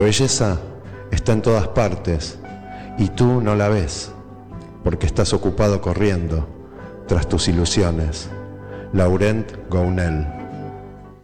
La belleza está en todas partes y tú no la ves porque estás ocupado corriendo tras tus ilusiones. Laurent Gounel.